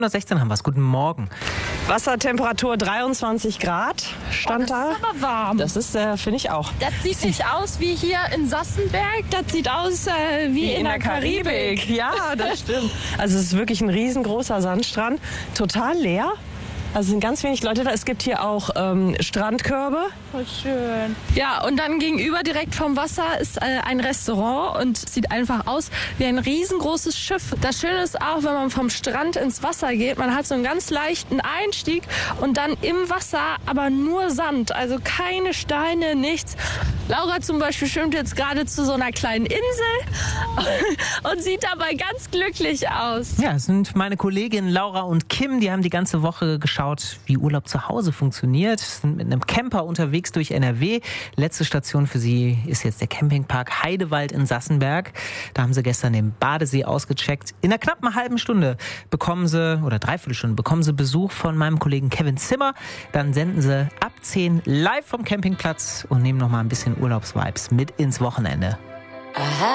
16 haben wir es. Guten Morgen. Wassertemperatur 23 Grad stand da. Das ist aber warm. Das ist, finde ich auch. Das sieht nicht aus wie hier in Sassenberg. Das sieht aus wie in der Karibik. Ja, das stimmt. Also es ist wirklich ein riesengroßer Sandstrand. Total leer. Also sind ganz wenig Leute da. Es gibt hier auch Strandkörbe. Voll schön. Ja, und dann gegenüber direkt vom Wasser ist ein Restaurant und sieht einfach aus wie ein riesengroßes Schiff. Das Schöne ist auch, wenn man vom Strand ins Wasser geht, man hat so einen ganz leichten Einstieg und dann im Wasser aber nur Sand, also keine Steine, nichts. Laura zum Beispiel schwimmt jetzt gerade zu so einer kleinen Insel und sieht dabei ganz glücklich aus. Ja, es sind meine Kolleginnen Laura und Kim, die haben die ganze Woche geschaut, wie Urlaub zu Hause funktioniert, sind mit einem Camper unterwegs durch NRW. Letzte Station für sie ist jetzt der Campingpark Heidewald in Sassenberg. Da haben sie gestern den Badesee ausgecheckt. In einer knappen halben Stunde Dreiviertelstunde bekommen sie Besuch von meinem Kollegen Kevin Zimmer. Dann senden sie ab 10 live vom Campingplatz und nehmen noch mal ein bisschen Urlaubsvibes mit ins Wochenende.